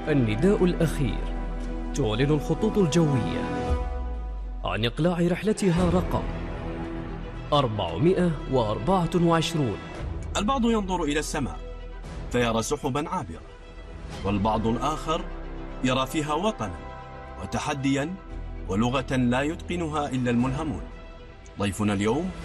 النداء الأخير. تعلن الخطوط الجوية عن إقلاع رحلتها رقم 424. البعض ينظر إلى السماء فيرى سحبا عابرة، والبعض الآخر يرى فيها وطنا وتحديا ولغة لا يتقنها إلا الملهمون. ضيفنا اليوم